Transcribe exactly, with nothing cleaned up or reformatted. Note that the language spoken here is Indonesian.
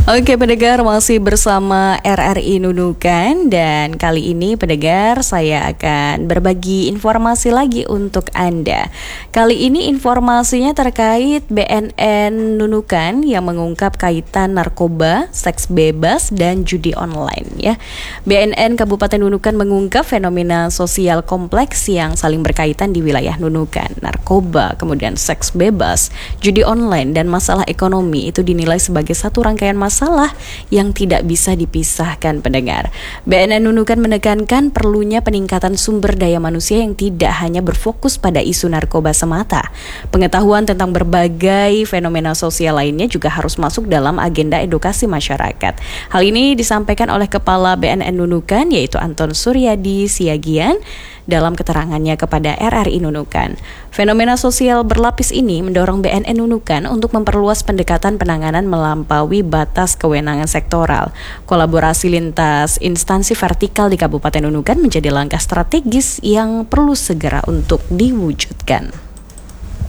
Oke pendengar, masih bersama R R I Nunukan. Dan kali ini pendengar, saya akan berbagi informasi lagi untuk Anda. Kali ini informasinya terkait B N N Nunukan yang mengungkap kaitan narkoba, seks bebas, dan judi online ya. B N N Kabupaten Nunukan mengungkap fenomena sosial kompleks yang saling berkaitan di wilayah Nunukan. Narkoba, kemudian seks bebas, judi online, dan masalah ekonomi itu dinilai sebagai satu rangkaian masalah yang tidak bisa dipisahkan pendengar. B N N Nunukan menekankan perlunya peningkatan sumber daya manusia yang tidak hanya berfokus pada isu narkoba semata. Pengetahuan tentang berbagai fenomena sosial lainnya juga harus masuk dalam agenda edukasi masyarakat. Hal ini disampaikan oleh Kepala B N N Nunukan yaitu Anton Suryadi Siagian dalam keterangannya kepada R R I Nunukan. Fenomena sosial berlapis ini mendorong B N N Nunukan untuk memperluas pendekatan penanganan melampaui batas kewenangan sektoral. Kolaborasi lintas instansi vertikal di Kabupaten Nunukan menjadi langkah strategis yang perlu segera untuk diwujudkan.